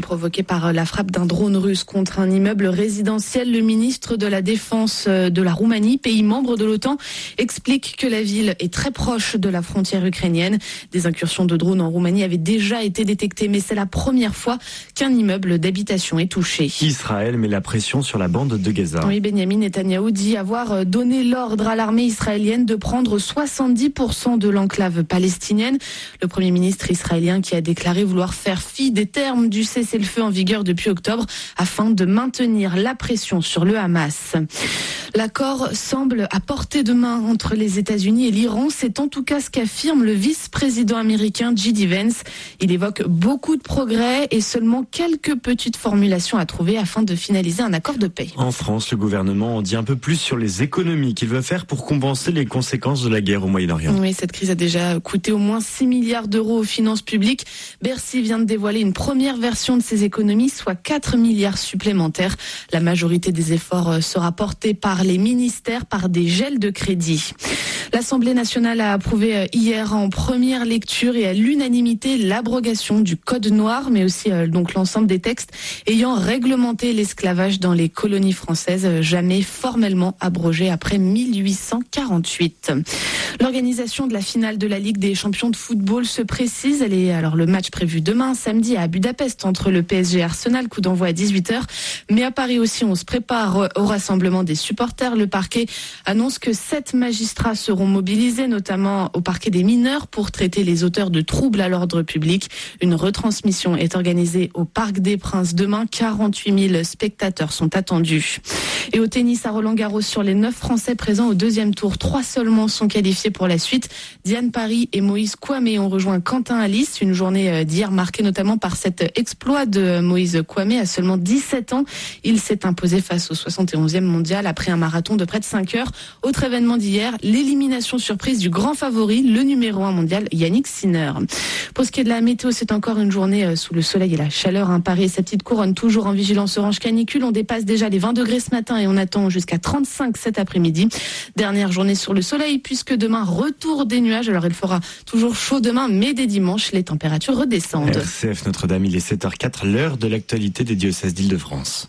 provoquée par la frappe d'un drone russe contre un immeuble résidentiel. Le ministre de la Défense de la Roumanie, pays membre de l'OTAN, explique que la ville est très proche de la frontière ukrainienne. Des incursions de drones en Roumanie avaient déjà été détectées, mais c'est la première fois qu'un immeuble d'habitation est touché. Israël met la pression sur la bande de Gaza. Oui, Benyamin Netanyahou dit avoir donné l'ordre à l'armée israélienne de prendre 70% de l'enclave palestinienne. Le Premier ministre israélien qui a déclaré vouloir faire fi des termes du cessez-le-feu en vigueur depuis octobre afin de maintenir la pression sur le Hamas. L'accord semble à portée de main entre les États-Unis et l'Iran. C'est en tout cas ce qu'affirme le vice-président américain J.D. Vance. Il évoque beaucoup de progrès et seulement quelques petites formulations à trouver afin de finaliser un accord de paix. En France, le gouvernement en dit un peu plus sur les économies qu'il veut faire pour compenser les conséquences de la guerre au Moyen-Orient. Oui, cette crise a déjà coûté au moins 6 milliards d'euros aux finances publiques. Bercy vient de dévoiler une première version de ces économies, soit 4 milliards supplémentaires. La majorité des efforts sera portée par les ministères par des gels de crédit. L'Assemblée nationale a approuvé hier en première lecture et à l'unanimité l'abrogation du Code noir, mais aussi donc l'ensemble des textes ayant réglementé l'esclavage dans les colonies françaises, jamais formellement abrogé après 1848. L'organisation de la finale de la Ligue des champions de football se précise. Elle est alors le match prévu demain, samedi à Budapest entre le PSG et Arsenal, coup d'envoi à 18h. Mais à Paris aussi, on se prépare au rassemblement des supporters. Le parquet annonce que 7 magistrats seront mobilisés, notamment au parquet des mineurs, pour traiter les auteurs de troubles à l'ordre public. Une retransmission est organisée au Parc des Princes demain. 48 000 spectateurs sont attendus. Et au tennis à Roland-Garros, sur les 9 Français présents au deuxième tour, 3 seulement sont qualifiés pour la suite. Diane Paris et Moïse Kouamé ont rejoint Quentin Alice. Une journée d'hier marquée notamment par cet exploit de Moïse Kouamé à seulement 17 ans. Il s'est imposé face au 71e mondial après un marathon de près de 5 heures. Autre événement d'hier, l'élimination surprise du grand favori, le numéro 1 mondial, Yannick Sinner. Pour ce qui est de la météo, c'est encore une journée sous le soleil et la chaleur. Paris et sa petite couronne toujours en vigilance orange canicule. On dépasse déjà les 20 degrés ce matin et on attend jusqu'à 35 cet après-midi. Dernière journée sur le soleil puisque demain, retour des nuages. Alors il fera toujours chaud demain, mais dès dimanche, les températures redescendent. RCF Notre-Dame, il est 7h04, l'heure de l'actualité des diocèses d'Île-de-France.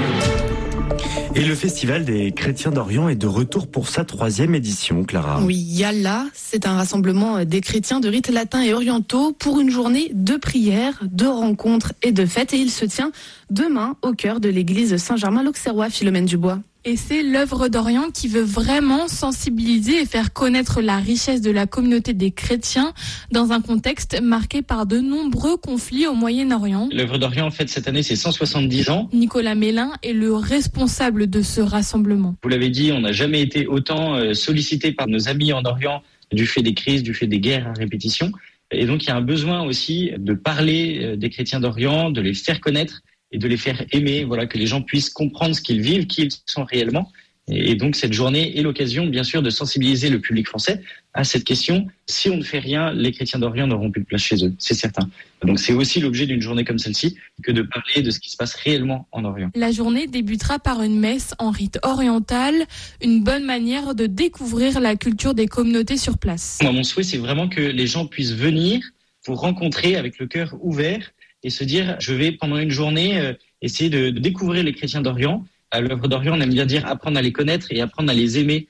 Et le Festival des Chrétiens d'Orient est de retour pour sa 3e édition, Clara. Oui, Yalla, c'est un rassemblement des chrétiens de rites latins et orientaux pour une journée de prières, de rencontres et de fêtes. Et il se tient demain au cœur de l'église Saint-Germain-l'Auxerrois, Philomène Dubois. Et c'est l'œuvre d'Orient qui veut vraiment sensibiliser et faire connaître la richesse de la communauté des chrétiens dans un contexte marqué par de nombreux conflits au Moyen-Orient. L'œuvre d'Orient, en fait, cette année, c'est 170 ans. Nicolas Mélin est le responsable de ce rassemblement. Vous l'avez dit, on n'a jamais été autant sollicité par nos amis en Orient du fait des crises, du fait des guerres à répétition. Et donc, il y a un besoin aussi de parler des chrétiens d'Orient, de les faire connaître et de les faire aimer, voilà, que les gens puissent comprendre ce qu'ils vivent, qui ils sont réellement. Et donc cette journée est l'occasion, bien sûr, de sensibiliser le public français à cette question. Si on ne fait rien, les chrétiens d'Orient n'auront plus de place chez eux, c'est certain. Donc c'est aussi l'objet d'une journée comme celle-ci, que de parler de ce qui se passe réellement en Orient. La journée débutera par une messe en rite oriental, une bonne manière de découvrir la culture des communautés sur place. Moi, mon souhait, c'est vraiment que les gens puissent venir pour rencontrer avec le cœur ouvert et se dire, je vais pendant une journée essayer de découvrir les chrétiens d'Orient. À l'œuvre d'Orient, on aime bien dire apprendre à les connaître et apprendre à les aimer,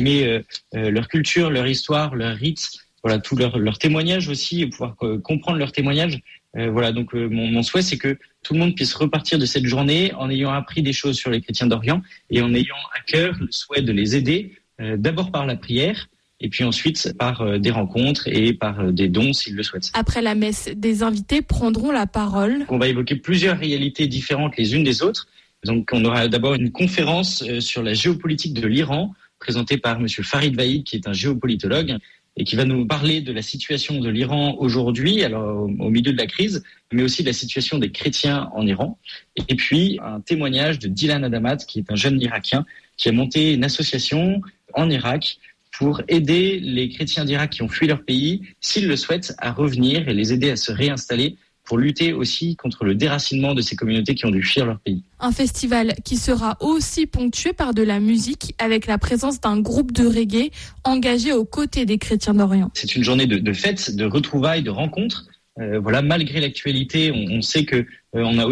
leur culture, leur histoire, leurs rites, voilà, tout leur témoignage aussi, et pouvoir comprendre leurs témoignages. Voilà, donc mon souhait, c'est que tout le monde puisse repartir de cette journée en ayant appris des choses sur les chrétiens d'Orient et en ayant à cœur le souhait de les aider, d'abord par la prière, et puis ensuite par des rencontres et par des dons s'ils le souhaitent. Après la messe, des invités prendront la parole. On va évoquer plusieurs réalités différentes les unes des autres. Donc on aura d'abord une conférence sur la géopolitique de l'Iran, présentée par M. Farid Vaïd, qui est un géopolitologue, et qui va nous parler de la situation de l'Iran aujourd'hui, alors au milieu de la crise, mais aussi de la situation des chrétiens en Iran. Et puis un témoignage de Dylan Adamat, qui est un jeune Irakien, qui a monté une association en Irak pour aider les chrétiens d'Irak qui ont fui leur pays, s'ils le souhaitent, à revenir et les aider à se réinstaller pour lutter aussi contre le déracinement de ces communautés qui ont dû fuir leur pays. Un festival qui sera aussi ponctué par de la musique avec la présence d'un groupe de reggae engagé aux côtés des chrétiens d'Orient. C'est une journée de fête, de retrouvailles, de rencontres. Voilà, malgré l'actualité, on sait que on a